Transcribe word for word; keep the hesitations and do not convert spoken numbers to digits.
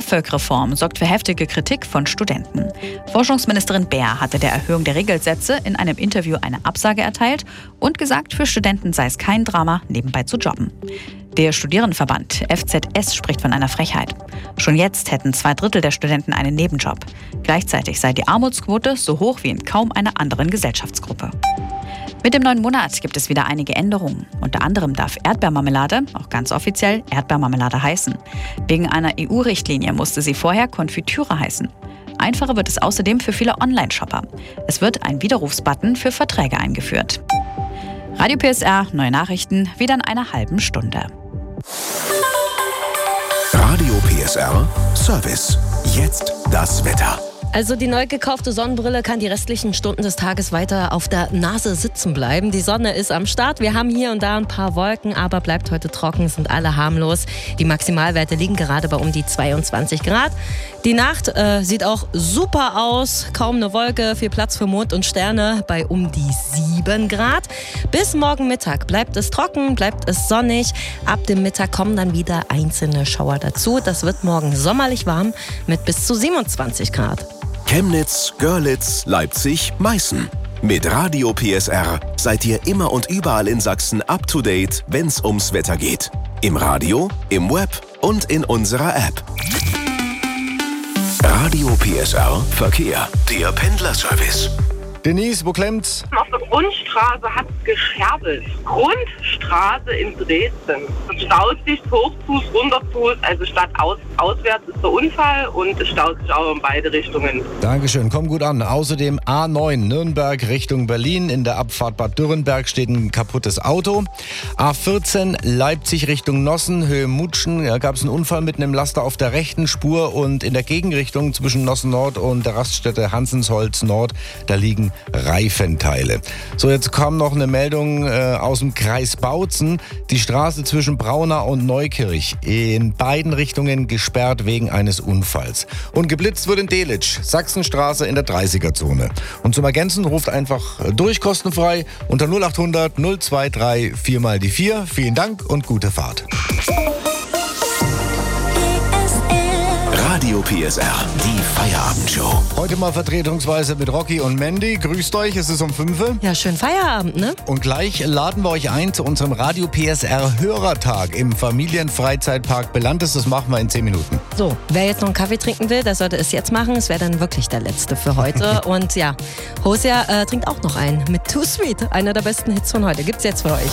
BAföG-Reform sorgt für heftige Kritik von Studenten. Forschungsministerin Baer hatte der Erhöhung der Regelsätze in einem Interview eine Absage erteilt und gesagt, für Studenten sei es kein Drama, nebenbei zu jobben. Der Studierendenverband F Z S spricht von einer Frechheit. Schon jetzt hätten zwei Drittel der Studenten einen Nebenjob. Gleichzeitig sei die Armutsquote so hoch wie in kaum einer anderen Gesellschaftsgruppe. Mit dem neuen Monat gibt es wieder einige Änderungen. Unter anderem darf Erdbeermarmelade, auch ganz offiziell, Erdbeermarmelade heißen. Wegen einer E U-Richtlinie musste sie vorher Konfitüre heißen. Einfacher wird es außerdem für viele Online-Shopper. Es wird ein Widerrufsbutton für Verträge eingeführt. Radio P S R, neue Nachrichten, wieder in einer halben Stunde. Radio P S R Service. Jetzt das Wetter. Also die neu gekaufte Sonnenbrille kann die restlichen Stunden des Tages weiter auf der Nase sitzen bleiben. Die Sonne ist am Start. Wir haben hier und da ein paar Wolken, aber bleibt heute trocken, sind alle harmlos. Die Maximalwerte liegen gerade bei um die zweiundzwanzig Grad. Die Nacht äh, sieht auch super aus. Kaum eine Wolke, viel Platz für Mond und Sterne bei um die sieben Grad. Bis morgen Mittag bleibt es trocken, bleibt es sonnig. Ab dem Mittag kommen dann wieder einzelne Schauer dazu. Das wird morgen sommerlich warm mit bis zu siebenundzwanzig Grad. Chemnitz, Görlitz, Leipzig, Meißen. Mit Radio P S R seid ihr immer und überall in Sachsen up to date, wenn's ums Wetter geht. Im Radio, im Web und in unserer App. Radio P S R Verkehr, der Pendlerservice. Denise, wo klemmt's? Auf der Grundstraße hat es gescherbelt. Grundstraße in Dresden. Es staut sich Hochfuß, Runterfuß, also statt aus, auswärts ist der Unfall und es staut sich auch in beide Richtungen. Dankeschön, komm gut an. Außerdem A neun Nürnberg Richtung Berlin. In der Abfahrt Bad Dürrenberg steht ein kaputtes Auto. A vierzehn Leipzig Richtung Nossen, Höhe Mutschen. Da gab es einen Unfall mit einem Laster auf der rechten Spur und in der Gegenrichtung zwischen Nossen Nord und der Raststätte Hansensholz Nord, da liegen Reifenteile. So, jetzt kam noch eine Meldung äh, aus dem Kreis Bautzen. Die Straße zwischen Braunau und Neukirch in beiden Richtungen gesperrt wegen eines Unfalls. Und geblitzt wird in Delitzsch, Sachsenstraße in der dreißiger-Zone. Und zum Ergänzen ruft einfach durch kostenfrei unter null acht hundert null zwei drei vier mal die vier. Vielen Dank und gute Fahrt. Radio P S R, die Feierabendshow. Heute mal vertretungsweise mit Rocky und Mandy. Grüßt euch, es ist um fünf. Ja, schönen Feierabend, ne? Und gleich laden wir euch ein zu unserem Radio P S R Hörertag im Familienfreizeitpark Belantes. Das machen wir in zehn Minuten. So, wer jetzt noch einen Kaffee trinken will, der sollte es jetzt machen. Es wäre dann wirklich der letzte für heute. Und ja, Hosea äh, trinkt auch noch einen mit Too Sweet. Einer der besten Hits von heute. Gibt's jetzt für euch.